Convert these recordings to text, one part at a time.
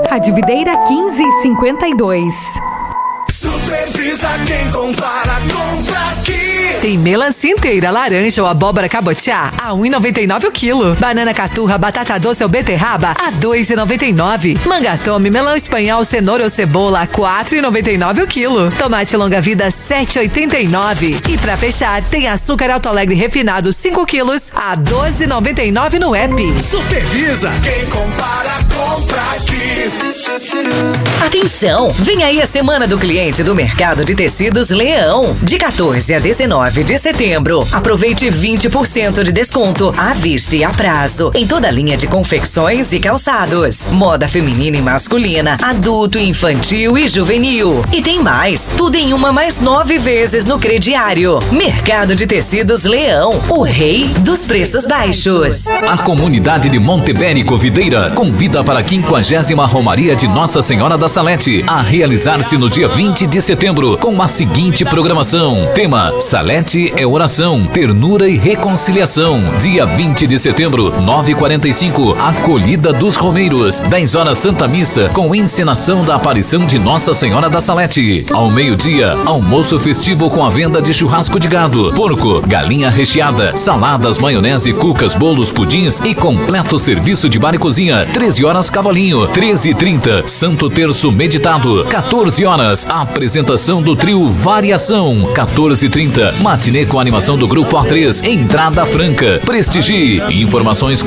Rádio Videira 1552. Supervisa quem compara, compra aqui. Tem melancia inteira, laranja ou abóbora cabotiá a R$1,99 o quilo. Banana caturra, batata doce ou beterraba a R$2,99. Manga tome, melão espanhol, cenoura ou cebola a R$4,99 o quilo. Tomate longa vida R$7,89. E pra fechar, tem açúcar Alto Alegre refinado 5 quilos a R$12,99 no app. Supervisa quem compara, compra aqui. Atenção! Vem aí a Semana do Cliente do Mercado de Tecidos Leão. De 14 a 19 de setembro. Aproveite 20% de desconto à vista e a prazo em toda a linha de confecções e calçados. Moda feminina e masculina, adulto, infantil e juvenil. E tem mais, tudo em uma mais 9 vezes no crediário. Mercado de Tecidos Leão, o rei dos preços baixos. A comunidade de Montebérico Videira convida para a 50ª Romaria de Nossa Senhora da Salete a realizar-se no dia 20 de setembro com a seguinte programação. Tema: Salete é oração, ternura e reconciliação. Dia 20 de setembro, 9h45, Acolhida dos Romeiros. 10 horas Santa Missa com encenação da aparição de Nossa Senhora da Salete. Ao meio-dia, almoço festivo com a venda de churrasco de gado, porco, galinha recheada, saladas, maionese, cucas, bolos, pudins e completo serviço de bar e cozinha. 13 horas Cavalinho, 13h30, Santo Terço meditado. 14 horas, apresentação do trio Variação. 14h30, matinê com animação do grupo A3, entrada franca. Prestigie. Informações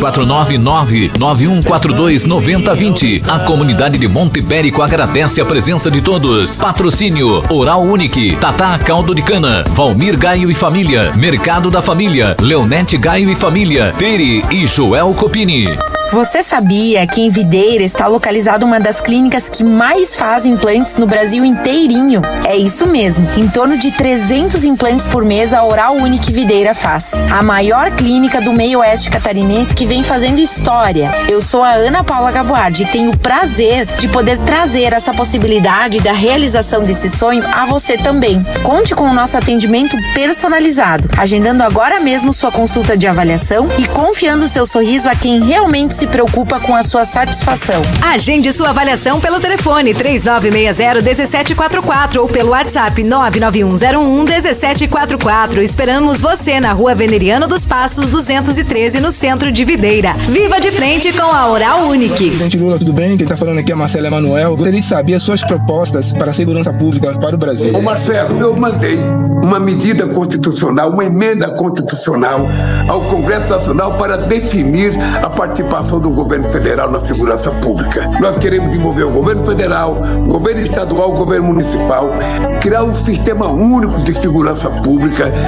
499-9142-9020. A comunidade de Montebérico agradece a presença de todos. Patrocínio: Oral Unique, Tatá Caldo de Cana, Valmir Gaio e Família, Mercado da Família, Leonete Gaio e Família, Teri e Joel Copini. Você sabia que em Videira está localizada uma das clínicas que mais faz implantes no Brasil inteirinho? É isso mesmo, em torno de 300 implantes por mês a Oral Unique Videira faz. A maior clínica do meio oeste catarinense que vem fazendo história. Eu sou a Ana Paula Gaboardi e tenho o prazer de poder trazer essa possibilidade da realização desse sonho a você também. Conte com o nosso atendimento personalizado, agendando agora mesmo sua consulta de avaliação e confiando seu sorriso a quem realmente se preocupa com a sua satisfação. Agende sua avaliação pelo telefone 3960-1744 ou pelo WhatsApp 99101-1744. Esperamos você na Rua Veneriano dos Passos 213, no centro de Videira. Viva de frente com a Oral Unique. Presidente Lula, tudo bem? Quem está falando aqui é Marcelo Emanuel. Gostaria de saber as suas propostas para a segurança pública para o Brasil. Ô Marcelo, eu mandei uma medida constitucional, uma emenda constitucional ao Congresso Nacional para definir a participação do governo federal na segurança pública. Nós queremos envolver o governo federal, o governo estadual, o governo municipal, criar um sistema único de segurança pública